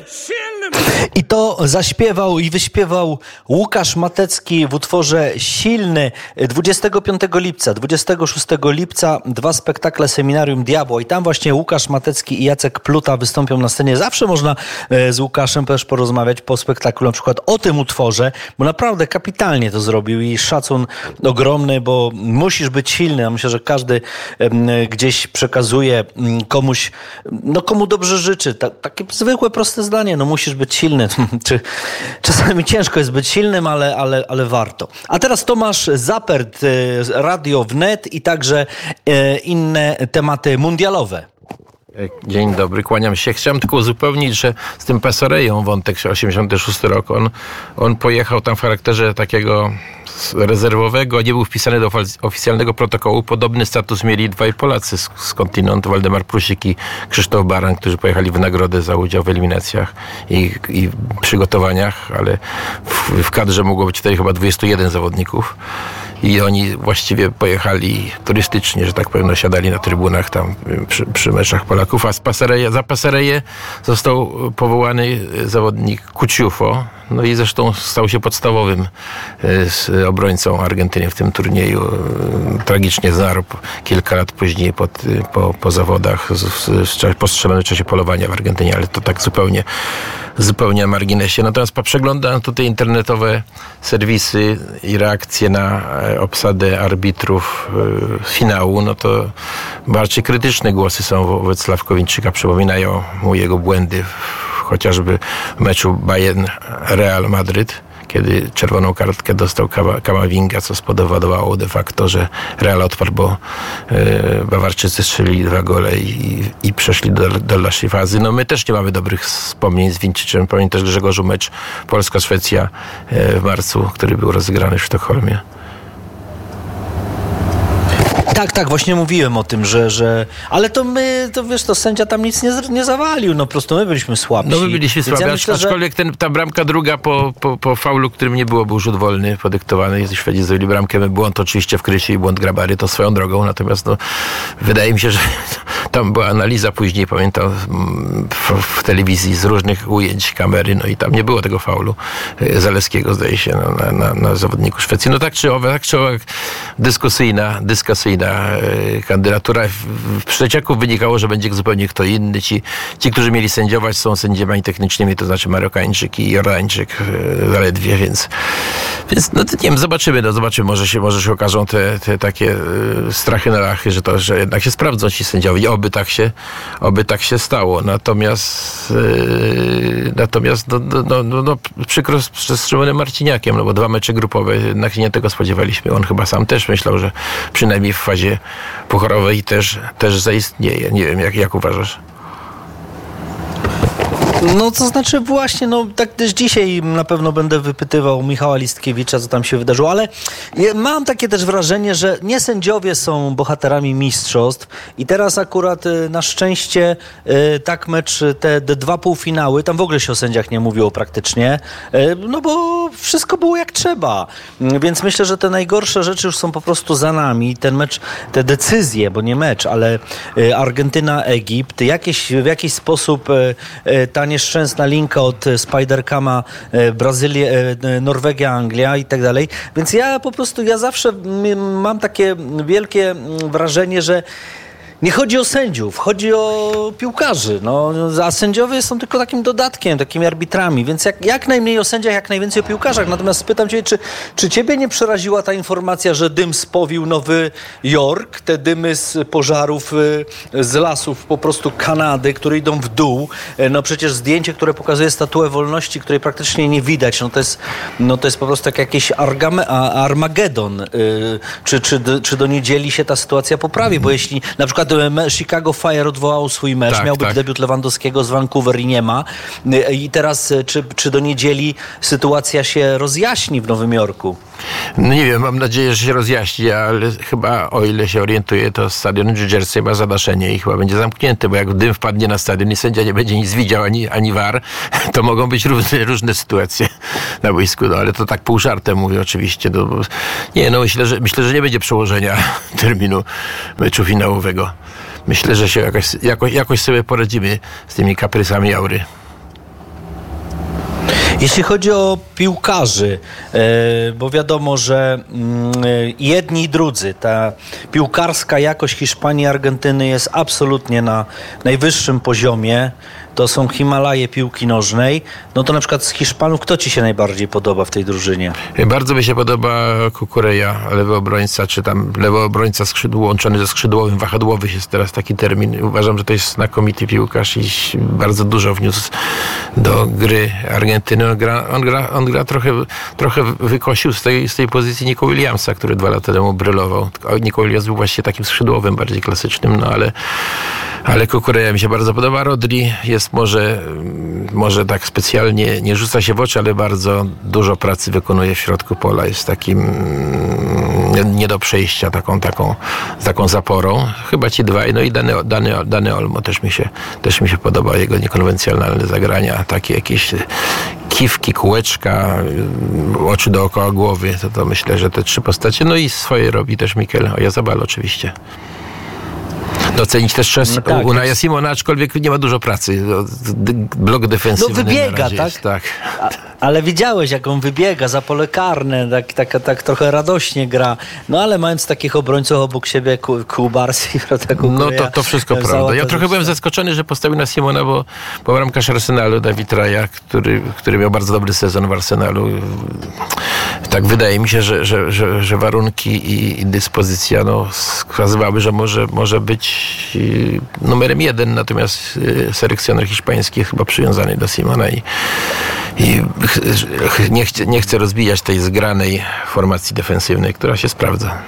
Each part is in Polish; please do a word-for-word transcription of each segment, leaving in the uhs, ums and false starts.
I to zaśpiewał i wyśpiewał Łukasz Matecki w utworze Silny dwudziestego piątego lipca, dwudziestego szóstego lipca dwa spektakle Seminarium Diabła i tam właśnie Łukasz Matecki i Jacek Pluta wystąpią na scenie. Zawsze można z Łukaszem też porozmawiać po spektaklu na przykład o tym utworze, bo naprawdę kapitalnie to zrobił i szacun ogromny, bo musisz być silny. Ja myślę, że każdy gdzieś przekazuje komuś, no komu dobrze życzy. Ta, takie zwykłe, proste zdanie, no musisz być silny. Czy, czasami ciężko jest być silnym, ale, ale, ale warto. A teraz Tomasz Zapert, Radio Wnet i także inne tematy mundialowe. Dzień dobry, kłaniam się. Chciałem tylko uzupełnić, że z tym Passareją wątek osiemdziesiąty szósty rok, on, on pojechał tam w charakterze takiego rezerwowego, nie był wpisany do oficjalnego protokołu. Podobny status mieli dwaj Polacy z, z kontynentu, Waldemar Prusik i Krzysztof Baran, którzy pojechali w nagrodę za udział w eliminacjach i, i przygotowaniach, ale w, w kadrze mogło być wtedy chyba dwudziestu jeden zawodników. I oni właściwie pojechali turystycznie, że tak powiem, no, siadali na trybunach tam przy, przy meczach Polaków, a z Passareja, za Passareję został powołany zawodnik Kuciufo, no i zresztą stał się podstawowym z obrońcą Argentyny w tym turnieju. Tragicznie zmarł kilka lat później pod, po, po zawodach, postrzelony w czasie polowania w Argentynie, ale to tak zupełnie zupełnie na marginesie. Natomiast przeglądam tutaj internetowe serwisy i reakcje na obsadę arbitrów finału, no to bardziej krytyczne głosy są wobec Sławkowińczyka. Przypominają mu jego błędy chociażby w meczu Bayern-Real Madryt, kiedy czerwoną kartkę dostał Kamavinga, co spowodowało de facto, że Real odparł, bo e, Bawarczycy strzelili dwa gole i, i przeszli do, do dalszej fazy. No my też nie mamy dobrych wspomnień z Wińczyczem. Pamiętam też, Grzegorzu, mecz Polska-Szwecja e, w marcu, który był rozegrany w Sztokholmie. Tak, tak, właśnie mówiłem o tym, że, że... Ale to my, to wiesz, to sędzia tam nic nie, nie zawalił, no po prostu my byliśmy słabsi. No my byliśmy słabi, ja myślę, aczkolwiek że... ten, ta bramka druga po, po, po faulu, którym nie było, był rzut wolny, podyktowany. Jeśli Szwedzi zrobili bramkę, błąd oczywiście w Krysie i błąd Grabary, to swoją drogą, natomiast no, wydaje mi się, że tam była analiza później, pamiętam, w, w telewizji z różnych ujęć kamery, no i tam nie było tego faulu Zaleskiego, zdaje się, no, na, na, na zawodniku Szwecji. No tak czy owak, tak czy owak, dyskusyjna, dyskusyjna kandydatura. W przecieku wynikało, że będzie zupełnie kto inny. Ci, ci, którzy mieli sędziować, są sędziami technicznymi, to znaczy Marokańczyk i Jordańczyk zaledwie, więc, więc no nie wiem, zobaczymy, no zobaczymy, może się, może się okażą te, te takie strachy na lachy, że to, że jednak się sprawdzą ci sędziowie. Oby tak się, oby tak się stało. Natomiast yy, natomiast no, no, no, no przykro z Szymonem Marciniakiem, no bo dwa mecze grupowe, jednak się nie tego spodziewaliśmy. On chyba sam też myślał, że przynajmniej w fazie pucharowej też, też zaistnieje. Nie wiem, jak, jak uważasz? No to znaczy właśnie, no tak też dzisiaj na pewno będę wypytywał Michała Listkiewicza, co tam się wydarzyło, ale mam takie też wrażenie, że nie sędziowie są bohaterami mistrzostw i teraz akurat na szczęście tak mecz, te dwa półfinały, tam w ogóle się o sędziach nie mówiło praktycznie, no bo wszystko było jak trzeba, więc myślę, że te najgorsze rzeczy już są po prostu za nami. Ten mecz, te decyzje, bo nie mecz, ale Argentyna-Egipt, jakieś, w jakiś sposób ta nieszczęsna linka od Spider-Cama, Brazylia, Norwegia, Anglia i tak dalej. Więc ja po prostu, ja zawsze mam takie wielkie wrażenie, że nie chodzi o sędziów, chodzi o piłkarzy. No, a sędziowie są tylko takim dodatkiem, takimi arbitrami, więc jak, jak najmniej o sędziach, jak najwięcej o piłkarzach. Natomiast pytam cię, czy, czy ciebie nie przeraziła ta informacja, że dym spowił Nowy Jork, te dymy z pożarów z lasów po prostu Kanady, które idą w dół. No przecież zdjęcie, które pokazuje Statuę Wolności, której praktycznie nie widać, no to jest, no to jest po prostu jak jakiś Argame, Armagedon. Czy, czy, czy do niedzieli się ta sytuacja poprawi? Bo jeśli na przykład Chicago Fire odwołał swój mecz, tak, miał być tak. debiut Lewandowskiego z Vancouver i nie ma. I teraz czy, czy do niedzieli sytuacja się rozjaśni w Nowym Jorku? No nie wiem, mam nadzieję, że się rozjaśni, ale chyba, o ile się orientuję, to stadion New Jersey ma zadaszenie i chyba będzie zamknięty, bo jak dym wpadnie na stadion i sędzia nie będzie nic widział, ani, ani V A R, to mogą być różne, różne sytuacje na boisku, no ale to tak pół żartem mówię oczywiście. No, bo, nie, no myślę, że myślę, że nie będzie przełożenia terminu meczu finałowego. Myślę, że się jakoś, jakoś, jakoś sobie poradzimy z tymi kaprysami Aury. Jeśli chodzi o piłkarzy, bo wiadomo, że jedni i drudzy, ta piłkarska jakość Hiszpanii i Argentyny jest absolutnie na najwyższym poziomie. To są Himalaje piłki nożnej. No to na przykład z Hiszpanów, kto ci się najbardziej podoba w tej drużynie? Bardzo mi się podoba Cucurella, lewy obrońca, czy tam lewy obrońca skrzydło, łączony ze skrzydłowym, wahadłowy jest teraz taki termin. Uważam, że to jest znakomity piłkarz i bardzo dużo wniósł do gry Argentyny. On gra, on gra, on gra trochę, trochę wykosił z tej, z tej pozycji Nico Williamsa, który dwa lata temu brylował. Nico Williams był właśnie takim skrzydłowym, bardziej klasycznym, no ale ale Cucurella mi się bardzo podoba. Rodri jest może, może tak specjalnie, nie rzuca się w oczy, ale bardzo dużo pracy wykonuje w środku pola. Jest takim nie do przejścia, taką, taką, taką zaporą. Chyba ci dwaj. No i Dany, Dany, Dany Olmo też mi się, też mi się podoba. Jego niekonwencjonalne zagrania, takie jakieś kiwki, kółeczka, oczy dookoła głowy. To, to myślę, że te trzy postacie. No i swoje robi też Mikel Oyarzabal oczywiście. Docenić też czas no tak, Unaja Simona, aczkolwiek nie ma dużo pracy. Blok defensywny. No wybiega, tak? Jest, tak. A, ale widziałeś, jak on wybiega za pole karne, tak, tak, tak trochę radośnie gra. No ale mając takich obrońców obok siebie, Kubarsi, prawda? No to, to wszystko prawda. Ja trochę byłem zaskoczony, że postawił na Simona, bo, bo bramkarz Arsenalu, David Raya, który, który miał bardzo dobry sezon w Arsenalu. Tak wydaje mi się, że, że, że, że warunki i, i dyspozycja no, wskazywały, że może, może być numerem jeden, natomiast selekcjoner hiszpański jest chyba przywiązany do Simona i, i nie, chce, nie chce rozbijać tej zgranej formacji defensywnej, która się sprawdza.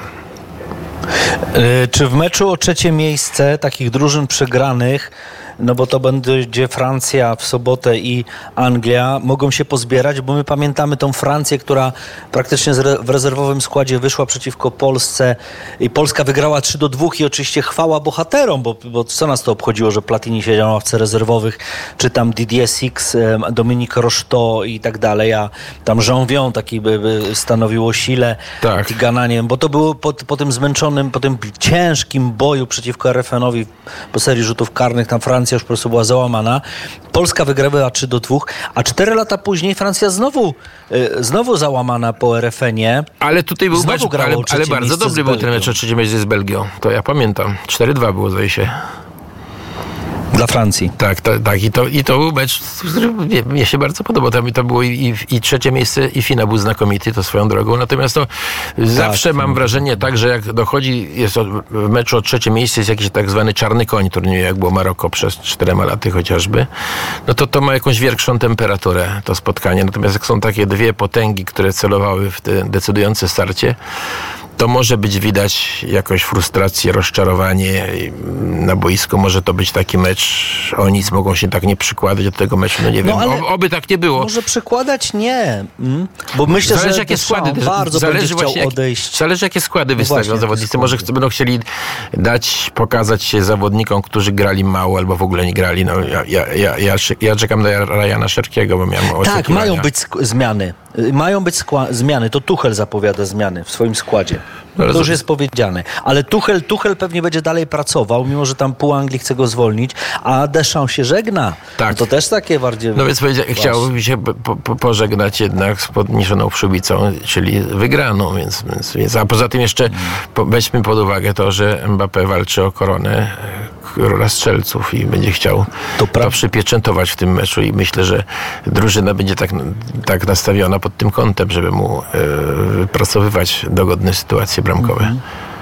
Czy w meczu o trzecie miejsce takich drużyn przegranych, no bo to będzie Francja w sobotę i Anglia, mogą się pozbierać, bo my pamiętamy tą Francję, która praktycznie w rezerwowym składzie wyszła przeciwko Polsce i Polska wygrała trzy do dwóch i oczywiście chwała bohaterom, bo, bo co nas to obchodziło, że Platini siedział na ławce rezerwowych, czy tam Didier Six, Dominique Rocheteau i tak dalej, a tam Jean-Vion taki by, by stanowił o sile tak. Tigananie, bo to było po, po tym zmęczonym, po tym ciężkim boju przeciwko R F N-owi po serii rzutów karnych, tam Francja już po prostu była załamana. Polska wygrywała trzy do dwóch, a cztery lata później Francja znowu, y, znowu załamana po R F N-ie. Ale tutaj był mecz, ale, ale bardzo dobry był ten mecz o trzecie miejsce z Belgią. To ja pamiętam. cztery dwa było, zdaje się. Dla Francji. Tak, to, tak i, to, i to był mecz, który mnie, mnie się bardzo podobał. Tam to było i, i, i trzecie miejsce, i finał był znakomity, to swoją drogą. Natomiast to tak, zawsze mam wrażenie tak, że jak dochodzi, jest o, w meczu o trzecie miejsce, jest jakiś tak zwany czarny koń turnieju, jak było Maroko przez czterema laty chociażby, no to to ma jakąś większą temperaturę, to spotkanie. Natomiast jak są takie dwie potęgi, które celowały w te decydujące starcie, to może być widać jakąś frustrację, rozczarowanie na boisku. Może to być taki mecz, o nic mogą się tak nie przykładać do tego meczu. No nie wiem, no, o, oby tak nie było. Może przykładać nie. Mm. Bo myślę, zależy, że jakie składy też, bardzo zależy będzie chciał jak, odejść. Zależy jakie składy no wystawią właśnie, zawodnicy. Może chcą, będą chcieli dać, pokazać się zawodnikom, którzy grali mało albo w ogóle nie grali. No, ja, ja, ja, ja, ja czekam na Ryana Szerkiego, bo miałem oczekiwania. Tak, mają być sk- zmiany. Mają być skła- zmiany. To Tuchel zapowiada zmiany w swoim składzie. No, to już jest powiedziane. Ale Tuchel, Tuchel pewnie będzie dalej pracował, mimo że tam pół Anglii chce go zwolnić, a Deschamps się żegna. Tak. No to też takie bardziej... No więc chciałbym się po, po, pożegnać jednak z podniesioną przyłbicą, czyli wygraną. Więc, więc, więc, a poza tym jeszcze hmm. po, weźmy pod uwagę to, że Mbappé walczy o koronę króla strzelców i będzie chciał to, to przypieczętować w tym meczu i myślę, że drużyna będzie tak, tak nastawiona pod tym kątem, żeby mu e, wypracowywać dogodne sytuacje bramkowe. Mm-hmm.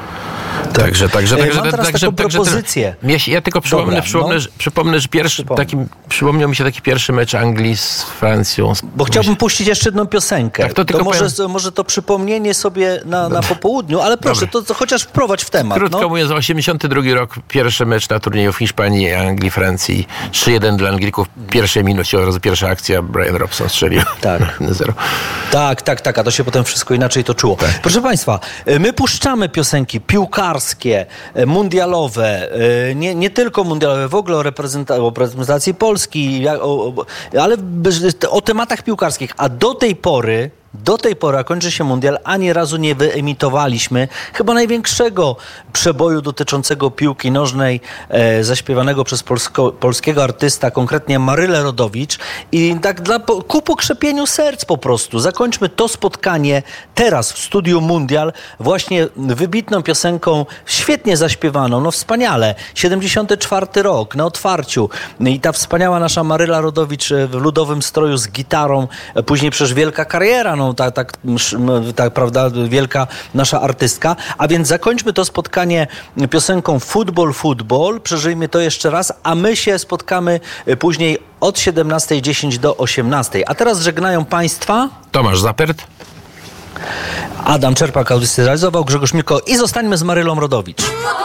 Także, także, także, Mam teraz także, taką także, propozycję. Także, ja tylko przypomnę, Dobra, przypomnę, no. że, przypomnę, że pierwszy, taki, przypomniał mi się taki pierwszy mecz Anglii z Francją. Bo chciałbym myśl... puścić jeszcze jedną piosenkę. Tak, to tylko to może, powiem... może to przypomnienie sobie na, na popołudniu, ale proszę, to, to chociaż wprowadź w temat. Krótko no. mówiąc, osiemdziesiąty drugi rok, pierwszy mecz na turnieju w Hiszpanii, Anglii, Francji. trzy jeden dla Anglików. W pierwszej minucie, od razu pierwsza akcja, Brian Robson strzelił. Tak. Zero. tak, tak, tak, a to się potem wszystko inaczej toczyło. Tak. Proszę Państwa, my puszczamy piosenki piłkarskie, mundialowe, nie, nie tylko mundialowe, w ogóle o, reprezenta- o reprezentacji Polski, o, o, ale o tematach piłkarskich. A do tej pory do tej pory, a kończy się mundial, ani razu nie wyemitowaliśmy chyba największego przeboju dotyczącego piłki nożnej, e, zaśpiewanego przez polsko, polskiego artysta, konkretnie Marylę Rodowicz. I tak dla, ku pokrzepieniu serc po prostu. Zakończmy to spotkanie teraz w Studiu Mundial właśnie wybitną piosenką, świetnie zaśpiewaną, no wspaniale. siedemdziesiąty czwarty rok, na otwarciu. I ta wspaniała nasza Maryla Rodowicz w ludowym stroju z gitarą, później przecież wielka kariera, no tak, tak, tak, prawda, wielka nasza artystka. A więc zakończmy to spotkanie piosenką Futbol, Futbol. Przeżyjmy to jeszcze raz, a my się spotkamy później od siedemnastej dziesięć do osiemnastej. A teraz żegnają Państwa Tomasz Zapert, Adam Czerpak, audycję realizował, Grzegorz Milko i zostańmy z Marylą Rodowicz.